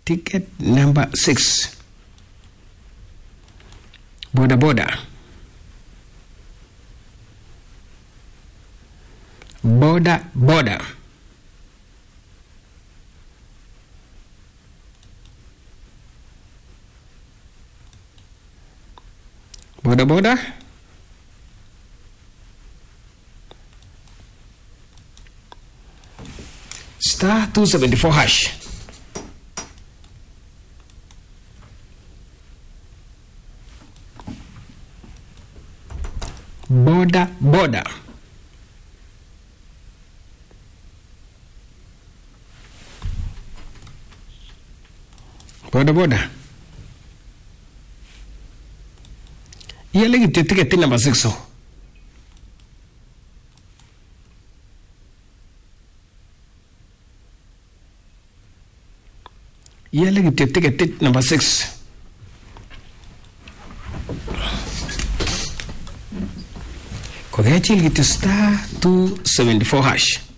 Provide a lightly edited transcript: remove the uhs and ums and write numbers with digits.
Ticket number 6. Boda boda. Boda boda. Boda boda. Star 274 hash. Boda boda. Boda boda. Yale ticket number 6. Yale ticket number 6. Kogachil get star 274 hash.